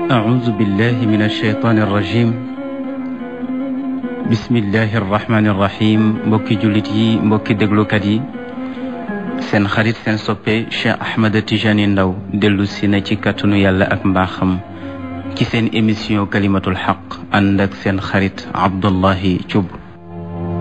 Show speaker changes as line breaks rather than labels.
أعوذ بالله من الشيطان الرجيم بسم الله الرحمن الرحيم mbokki jullit yi mbokki déglukat yi seen xarit seen soppe Cheikh Ahmed Tijani Ndaw dellu si na ci kàttanu yàlla ak mbaaxam ci seen émission kalimatul xaq ànd ak seen xarit Abdullahi Thioub